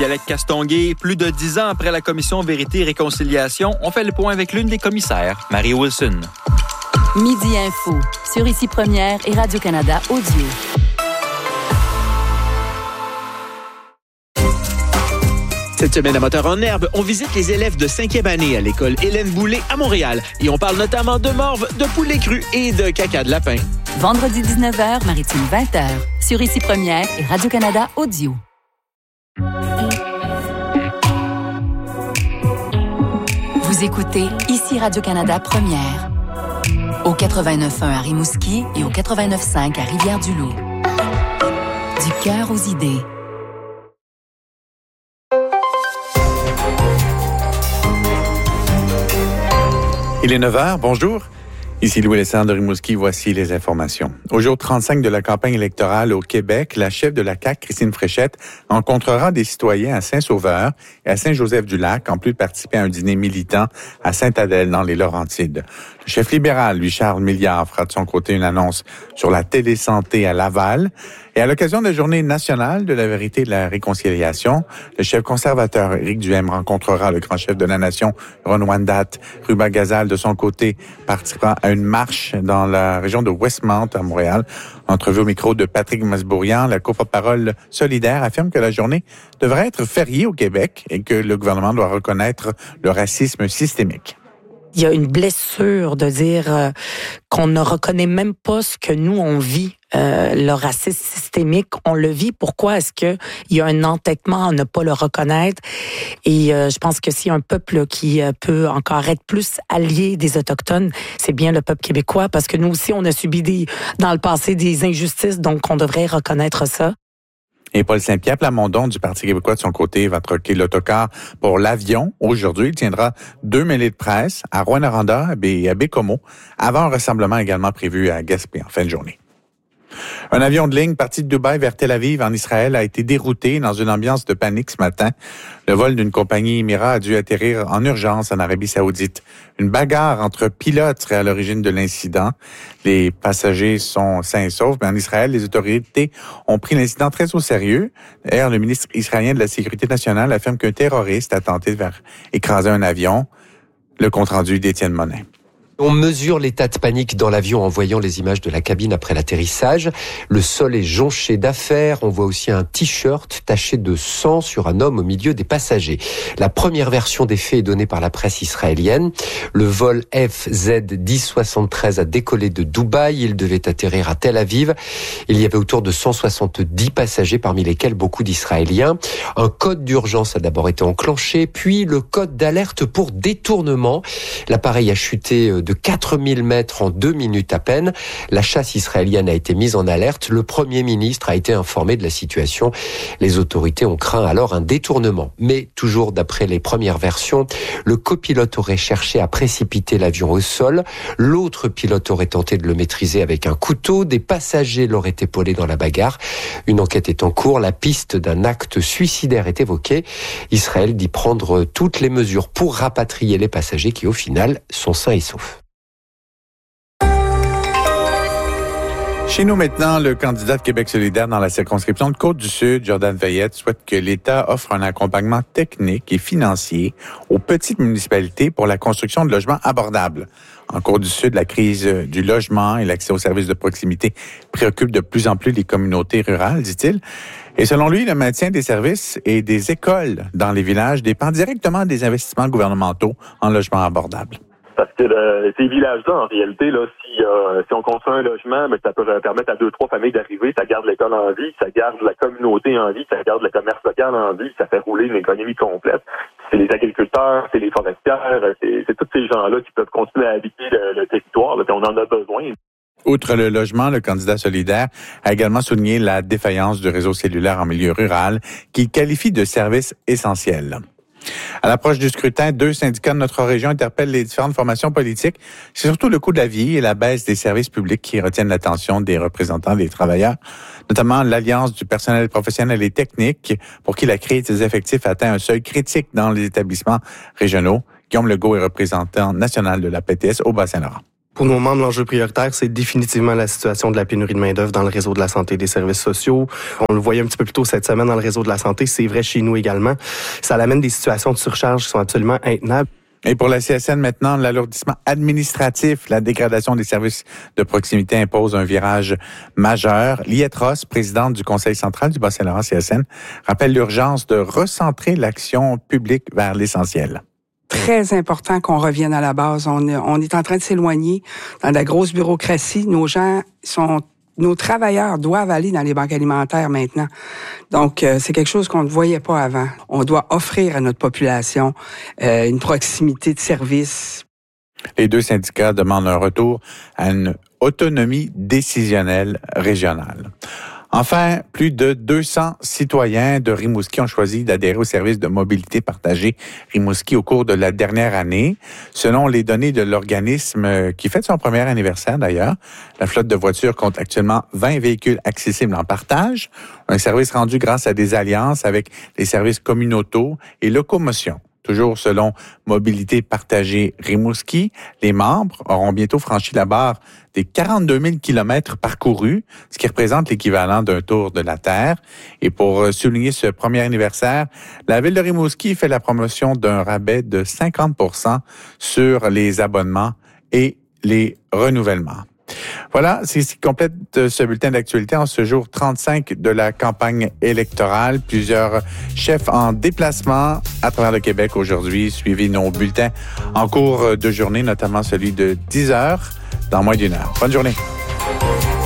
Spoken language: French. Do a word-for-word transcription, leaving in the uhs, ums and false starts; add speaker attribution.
Speaker 1: Ici Alec Castonguay. Plus de dix ans après la commission Vérité et Réconciliation, on fait le point avec l'une des commissaires, Marie Wilson.
Speaker 2: Midi Info, sur Ici Première et Radio-Canada Audio.
Speaker 3: Cette semaine à Moteur en Herbe, on visite les élèves de cinquième année à l'école Hélène Boulay à Montréal. Et on parle notamment de morve, de poulet cru et de caca de lapin.
Speaker 2: Vendredi dix-neuf heures, Maritime vingt heures, sur Ici Première et Radio-Canada Audio. Vous écoutez Ici Radio-Canada Première. Au quatre-vingt-neuf point un à Rimouski et au quatre-vingt-neuf point cinq à Rivière-du-Loup. Du cœur aux idées.
Speaker 4: Il est neuf heures, bonjour. Ici Louis-Alessandre de Rimouski, voici les informations. Au jour trente-cinq de la campagne électorale au Québec, la chef de la C A Q, Christine Fréchette, rencontrera des citoyens à Saint-Sauveur et à Saint-Joseph-du-Lac, en plus de participer à un dîner militant à Sainte-Adèle, dans les Laurentides. Le chef libéral, lui, Charles Milliard, fera de son côté une annonce sur la télésanté à Laval. Et à l'occasion de la Journée nationale de la vérité et de la réconciliation, le chef conservateur Éric Duhaime rencontrera le grand chef de la nation, Ron-Wendat. Ruba Gazal, de son côté, participera à une marche dans la région de Westmount, à Montréal. Entrevue au micro de Patrick Masbourian, la coporte-parole solidaire affirme que la journée devrait être fériée au Québec et que le gouvernement doit reconnaître le racisme systémique.
Speaker 5: Il y a une blessure de dire euh, qu'on ne reconnaît même pas ce que nous, on vit. Euh, le racisme systémique, on le vit. Pourquoi est-ce qu'il y a un entêtement à ne pas le reconnaître? Et euh, je pense que s'il y a un peuple qui euh, peut encore être plus allié des Autochtones, c'est bien le peuple québécois, parce que nous aussi, on a subi des, dans le passé des injustices, donc on devrait reconnaître ça.
Speaker 4: Et Paul Saint-Pierre Plamondon du Parti québécois, de son côté, va troquer l'autocar pour l'avion. Aujourd'hui, il tiendra deux mêlées de presse à Rouyn-Noranda et à Bécomo, avant un rassemblement également prévu à Gaspé en fin de journée. Un avion de ligne parti de Dubaï vers Tel Aviv en Israël a été dérouté dans une ambiance de panique ce matin. Le vol d'une compagnie Emirates a dû atterrir en urgence en Arabie Saoudite. Une bagarre entre pilotes serait à l'origine de l'incident. Les passagers sont sains et saufs, mais en Israël, les autorités ont pris l'incident très au sérieux. D'ailleurs, le ministre israélien de la Sécurité nationale affirme qu'un terroriste a tenté de faire écraser un avion. Le compte-rendu d'Étienne Monin.
Speaker 6: On mesure l'état de panique dans l'avion en voyant les images de la cabine après l'atterrissage. Le sol est jonché d'affaires. On voit aussi un t-shirt taché de sang sur un homme au milieu des passagers. La première version des faits est donnée par la presse israélienne. Le vol F Z dix soixante-treize a décollé de Dubaï. Il devait atterrir à Tel Aviv. Il y avait autour de cent soixante-dix passagers, parmi lesquels beaucoup d'Israéliens. Un code d'urgence a d'abord été enclenché, puis le code d'alerte pour détournement. L'appareil a chuté de quatre mille mètres en deux minutes à peine. La chasse israélienne a été mise en alerte. Le Premier ministre a été informé de la situation. Les autorités ont craint alors un détournement. Mais toujours d'après les premières versions, le copilote aurait cherché à précipiter l'avion au sol. L'autre pilote aurait tenté de le maîtriser avec un couteau. Des passagers l'auraient épaulé dans la bagarre. Une enquête est en cours. La piste d'un acte suicidaire est évoquée. Israël dit prendre toutes les mesures pour rapatrier les passagers qui, au final, sont sains et saufs.
Speaker 4: Chez nous maintenant, le candidat de Québec solidaire dans la circonscription de Côte-du-Sud, Jordan Veillette, souhaite que l'État offre un accompagnement technique et financier aux petites municipalités pour la construction de logements abordables. En Côte-du-Sud, la crise du logement et l'accès aux services de proximité préoccupent de plus en plus les communautés rurales, dit-il. Et selon lui, le maintien des services et des écoles dans les villages dépend directement des investissements gouvernementaux en logements abordables.
Speaker 7: Parce que le, ces villages-là, en réalité, là, si, euh, si on construit un logement, mais ça peut permettre à deux, trois familles d'arriver, ça garde l'école en vie, ça garde la communauté en vie, ça garde le commerce local en vie, ça fait rouler une économie complète. C'est les agriculteurs, c'est les forestières, c'est, c'est tous ces gens-là qui peuvent continuer à habiter le, le territoire, là, puis on en a besoin.
Speaker 4: Outre le logement, le candidat solidaire a également souligné la défaillance du réseau cellulaire en milieu rural, qu'il qualifie de service essentiel. À l'approche du scrutin, deux syndicats de notre région interpellent les différentes formations politiques. C'est surtout le coût de la vie et la baisse des services publics qui retiennent l'attention des représentants des travailleurs, notamment l'Alliance du personnel professionnel et technique, pour qui la crise des effectifs atteint un seuil critique dans les établissements régionaux. Guillaume Legault est représentant national de la P T S au Bas-Saint-Laurent.
Speaker 8: Pour nos membres, l'enjeu prioritaire, c'est définitivement la situation de la pénurie de main-d'œuvre dans le réseau de la santé et des services sociaux. On le voyait un petit peu plus tôt cette semaine dans le réseau de la santé, c'est vrai chez nous également. Ça amène des situations de surcharge qui sont absolument intenables.
Speaker 4: Et pour la C S N maintenant, l'alourdissement administratif, la dégradation des services de proximité impose un virage majeur. Liette-Ross, présidente du Conseil central du Bas-Saint-Laurent C S N, rappelle l'urgence de recentrer l'action publique vers l'essentiel.
Speaker 9: Très important qu'on revienne à la base. On est, on est en train de s'éloigner dans la grosse bureaucratie. Nos gens sont, nos travailleurs doivent aller dans les banques alimentaires maintenant. Donc, euh, c'est quelque chose qu'on ne voyait pas avant. On doit offrir à notre population euh, une proximité de service.
Speaker 4: Les deux syndicats demandent un retour à une autonomie décisionnelle régionale. Enfin, plus de deux cents citoyens de Rimouski ont choisi d'adhérer au service de mobilité partagée Rimouski au cours de la dernière année. Selon les données de l'organisme qui fête son premier anniversaire d'ailleurs, la flotte de voitures compte actuellement vingt véhicules accessibles en partage, un service rendu grâce à des alliances avec les services communautaux et locomotion. Toujours selon Mobilité partagée Rimouski, les membres auront bientôt franchi la barre des quarante-deux mille kilomètres parcourus, ce qui représente l'équivalent d'un tour de la Terre. Et pour souligner ce premier anniversaire, la Ville de Rimouski fait la promotion d'un rabais de cinquante pour cent sur les abonnements et les renouvellements. Voilà, c'est ce qui complète ce bulletin d'actualité en ce jour trente-cinq de la campagne électorale. Plusieurs chefs en déplacement à travers le Québec aujourd'hui. Suivez nos bulletins en cours de journée, notamment celui de dix heures dans moins d'une heure. Bonne journée.